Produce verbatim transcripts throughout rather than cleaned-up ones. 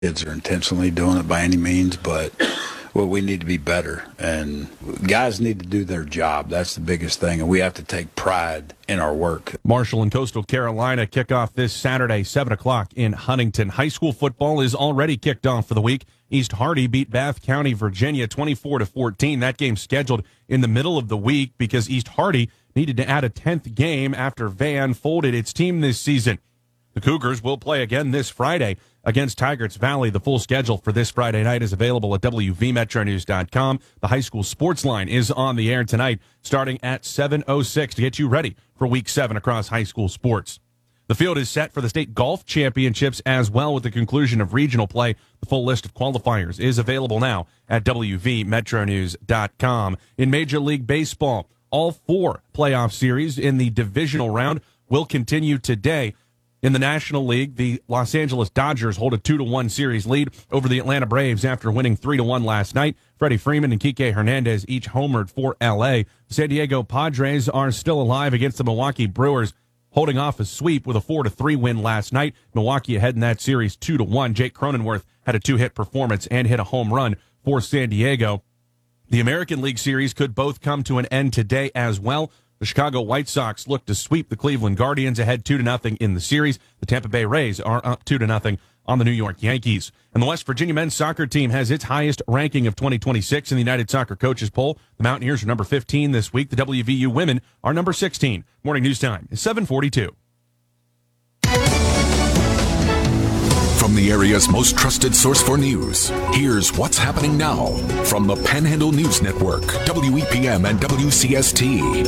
Kids are intentionally doing it by any means, but well, we need to be better, and guys need to do their job. That's the biggest thing, and we have to take pride in our work. Marshall and Coastal Carolina kick off this Saturday, seven o'clock in Huntington. High school football is already kicked off for the week. East Hardy beat Bath County, Virginia, twenty-four to fourteen. That game scheduled in the middle of the week because East Hardy needed to add a tenth game after Van folded its team this season. The Cougars will play again this Friday against Tygarts Valley. The full schedule for this Friday night is available at W V Metro News dot com. The high school sports line is on the air tonight starting at seven oh six to get you ready for week seven across high school sports. The field is set for the state golf championships as well with the conclusion of regional play. The full list of qualifiers is available now at W V Metro News dot com. In Major League Baseball, all four playoff series in the divisional round will continue today. In the National League, the Los Angeles Dodgers hold a two to one series lead over the Atlanta Braves after winning three to one last night. Freddie Freeman and Kike Hernandez each homered for L A. The San Diego Padres are still alive against the Milwaukee Brewers, holding off a sweep with a four to three win last night. Milwaukee ahead in that series two to one. Jake Cronenworth had a two-hit performance and hit a home run for San Diego. The American League Series could both come to an end today as well. The Chicago White Sox look to sweep the Cleveland Guardians ahead two to nothing in the series. The Tampa Bay Rays are up two to nothing on the New York Yankees. And the West Virginia men's soccer team has its highest ranking of twenty twenty-six in the United Soccer Coaches poll. The Mountaineers are number fifteen this week. The W V U women are number sixteen. Morning news time is seven forty-two. From the area's most trusted source for news, here's what's happening now from the Panhandle News Network, W E P M and W C S T.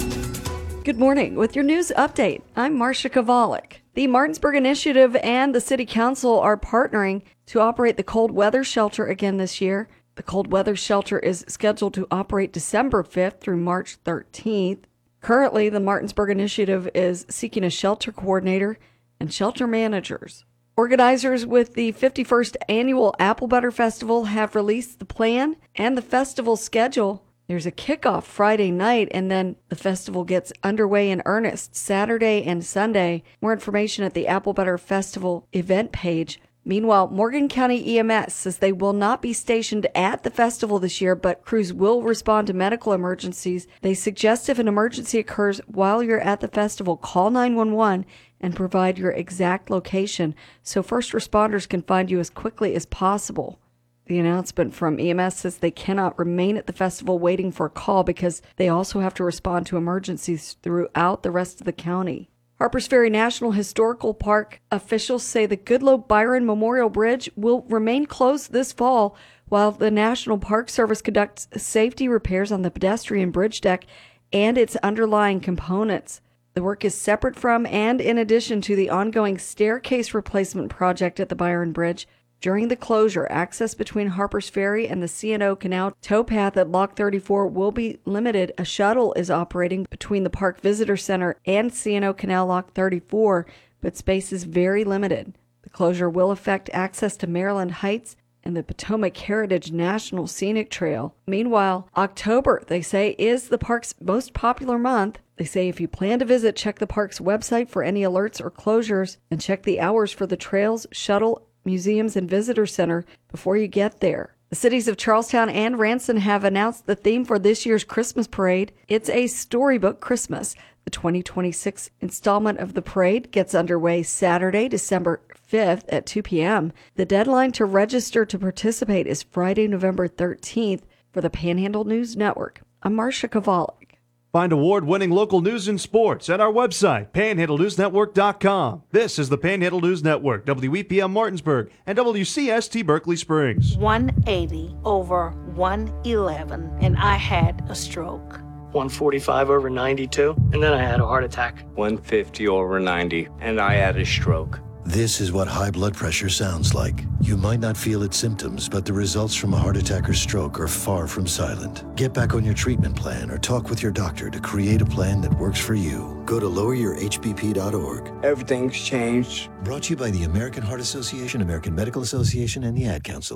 Good morning. With your news update, I'm Marcia Kovalik. The Martinsburg Initiative and the City Council are partnering to operate the cold weather shelter again this year. The cold weather shelter is scheduled to operate December fifth through March thirteenth. Currently, the Martinsburg Initiative is seeking a shelter coordinator and shelter managers. Organizers with the fifty-first Annual Apple Butter Festival have released the plan and the festival schedule. There's a kickoff Friday night, and then the festival gets underway in earnest Saturday and Sunday. More information at the Apple Butter Festival event page. Meanwhile, Morgan County E M S says they will not be stationed at the festival this year, but crews will respond to medical emergencies. They suggest if an emergency occurs while you're at the festival, call nine one one and provide your exact location so first responders can find you as quickly as possible. The announcement from E M S says they cannot remain at the festival waiting for a call because they also have to respond to emergencies throughout the rest of the county. Harpers Ferry National Historical Park officials say the Goodloe Byron Memorial Bridge will remain closed this fall while the National Park Service conducts safety repairs on the pedestrian bridge deck and its underlying components. The work is separate from and in addition to the ongoing staircase replacement project at the Byron Bridge. During the closure, access between Harpers Ferry and the C and O Canal towpath at Lock thirty-four will be limited. A shuttle is operating between the Park Visitor Center and C and O Canal Lock thirty-four, but space is very limited. The closure will affect access to Maryland Heights and the Potomac Heritage National Scenic Trail. Meanwhile, October, they say, is the park's most popular month. They say if you plan to visit, check the park's website for any alerts or closures and check the hours for the trails, shuttle, museums, and visitor center before you get there. The cities of Charlestown and Ranson have announced the theme for this year's Christmas parade. It's a storybook Christmas. The twenty twenty-six installment of the parade gets underway Saturday, December fifth at two p.m. The deadline to register to participate is Friday, November thirteenth. For the Panhandle News Network, I'm Marcia Kovalik. Find award-winning local news and sports at our website, panhandle news network dot com. This is the Panhandle News Network, W E P M Martinsburg, and W C S T Berkeley Springs. one eighty over one eleven, and I had a stroke. one forty-five over ninety-two, and then I had a heart attack. one fifty over ninety, and I had a stroke. This is what high blood pressure sounds like. You might not feel its symptoms, but the results from a heart attack or stroke are far from silent. Get back on your treatment plan or talk with your doctor to create a plan that works for you. Go to lower your h b p dot org. Everything's changed. Brought to you by the American Heart Association, American Medical Association, and the Ad Council.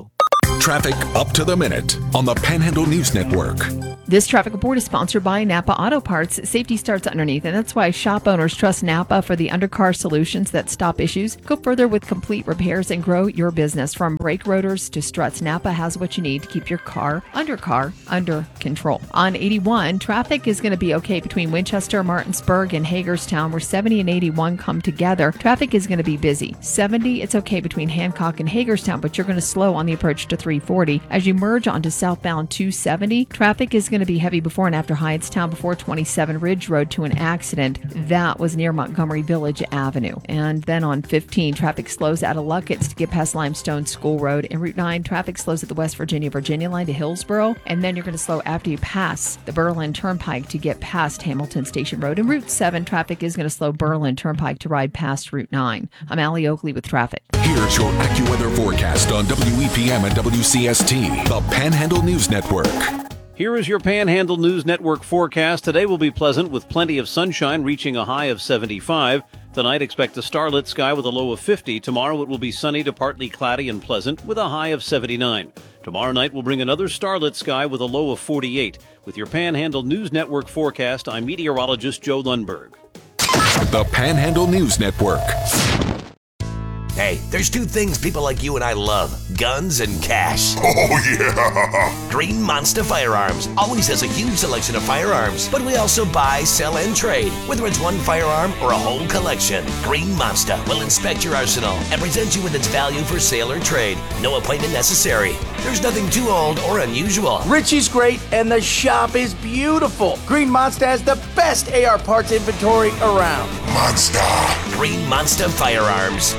Traffic up to the minute on the Panhandle News Network. This traffic report is sponsored by Napa Auto Parts. Safety starts underneath, and that's why shop owners trust Napa for the undercar solutions that stop issues. Go further with complete repairs and grow your business. From brake rotors to struts, Napa has what you need to keep your car, undercar, under control. On eighty-one, traffic is going to be okay between Winchester, Martinsburg, and Hagerstown, where seventy and eighty-one come together. Traffic is going to be busy. seventy, it's okay between Hancock and Hagerstown, but you're going to slow on the approach to three forty. As you merge onto southbound two seventy, traffic is going to be heavy before and after Hyattstown, before twenty-seven Ridge Road to an accident. That was near Montgomery Village Avenue. And then on fifteen, traffic slows out of Luckett's to get past Limestone School Road. And Route nine, traffic slows at the West Virginia-Virginia line to Hillsboro. And then you're going to slow after you pass the Berlin Turnpike to get past Hamilton Station Road. And Route seven, traffic is going to slow Berlin Turnpike to ride past Route nine. I'm Allie Oakley with traffic. Here's your AccuWeather forecast on W E P M and W C S T, the Panhandle News Network. Here is your Panhandle News Network forecast. Today will be pleasant with plenty of sunshine, reaching a high of seventy-five. Tonight, expect a starlit sky with a low of fifty. Tomorrow, it will be sunny to partly cloudy and pleasant with a high of seventy-nine. Tomorrow night will bring another starlit sky with a low of forty-eight. With your Panhandle News Network forecast, I'm meteorologist Joe Lundberg. The Panhandle News Network. Hey, there's two things people like you and I love: guns and cash. Oh, yeah! Green Monster Firearms always has a huge selection of firearms, but we also buy, sell, and trade, whether it's one firearm or a whole collection. Green Monster will inspect your arsenal and present you with its value for sale or trade. No appointment necessary. There's nothing too old or unusual. Richie's great, and the shop is beautiful. Green Monster has the best A R parts inventory around. Monster. Green Monster Firearms.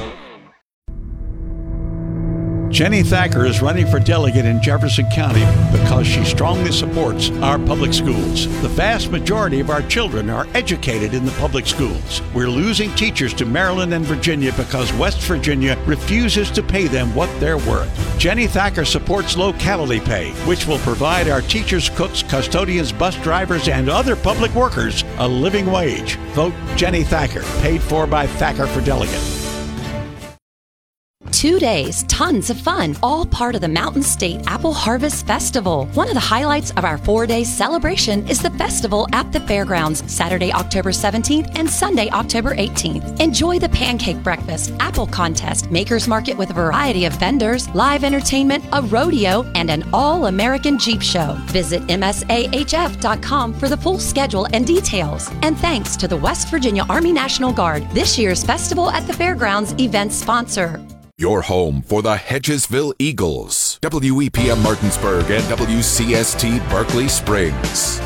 Jenny Thacker is running for delegate in Jefferson County because she strongly supports our public schools. The vast majority of our children are educated in the public schools. We're losing teachers to Maryland and Virginia because West Virginia refuses to pay them what they're worth. Jenny Thacker supports locality pay, which will provide our teachers, cooks, custodians, bus drivers, and other public workers a living wage. Vote Jenny Thacker, paid for by Thacker for Delegate. Two days, tons of fun, all part of the Mountain State Apple Harvest Festival. One of the highlights of our four-day celebration is the festival at the fairgrounds, Saturday, October seventeenth and Sunday, October eighteenth. Enjoy the pancake breakfast, apple contest, makers market with a variety of vendors, live entertainment, a rodeo, and an all-American Jeep show. Visit M S A H F dot com for the full schedule and details. And thanks to the West Virginia Army National Guard, this year's Festival at the Fairgrounds event sponsor. Your home for the Hedgesville Eagles. W E P M Martinsburg and W C S T Berkeley Springs.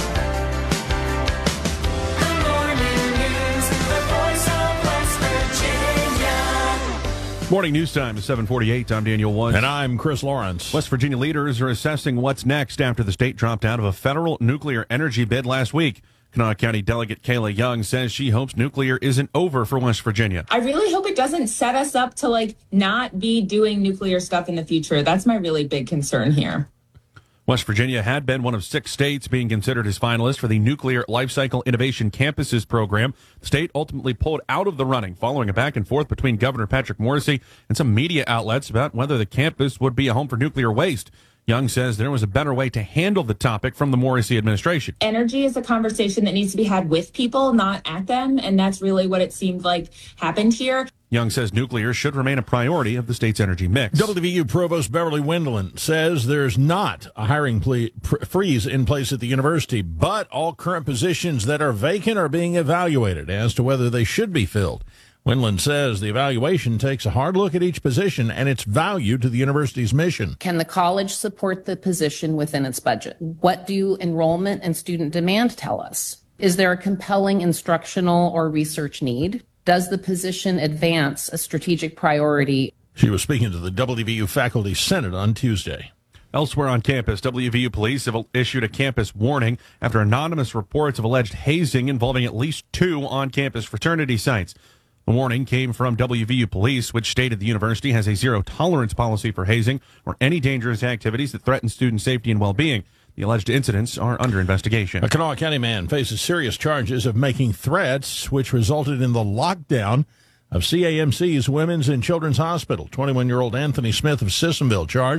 Morning news time is seven forty-eight. I'm Daniel Woods. And I'm Chris Lawrence. West Virginia leaders are assessing what's next after the state dropped out of a federal nuclear energy bid last week. Kanawha County Delegate Kayla Young says she hopes nuclear isn't over for West Virginia. I really hope it doesn't set us up to like not be doing nuclear stuff in the future. That's my really big concern here. West Virginia had been one of six states being considered as finalists for the Nuclear Lifecycle Innovation Campuses program. The state ultimately pulled out of the running following a back and forth between Governor Patrick Morrisey and some media outlets about whether the campus would be a home for nuclear waste. Young says there was a better way to handle the topic from the Morrisey administration. Energy is a conversation that needs to be had with people, not at them, and that's really what it seemed like happened here. Young says nuclear should remain a priority of the state's energy mix. W V U Provost Beverly Wendland says there's not a hiring ple- pr- freeze in place at the university, but all current positions that are vacant are being evaluated as to whether they should be filled. Wendland says the evaluation takes a hard look at each position and its value to the university's mission. Can the college support the position within its budget? What do enrollment and student demand tell us? Is there a compelling instructional or research need? Does the position advance a strategic priority? She was speaking to the W V U Faculty Senate on Tuesday. Elsewhere on campus, W V U police have issued a campus warning after anonymous reports of alleged hazing involving at least two on-campus fraternity sites. The warning came from W V U Police, which stated the university has a zero-tolerance policy for hazing or any dangerous activities that threaten student safety and well-being. The alleged incidents are under investigation. A Kanawha County man faces serious charges of making threats, which resulted in the lockdown of C A M C's Women's and Children's Hospital. twenty-one-year-old Anthony Smith of Sissonville charged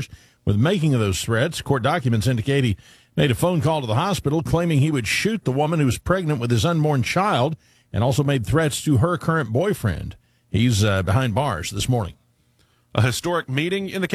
with making of those threats. Court documents indicate he made a phone call to the hospital claiming he would shoot the woman who was pregnant with his unborn child and also made threats to her current boyfriend. He's uh, behind bars this morning. A historic meeting in the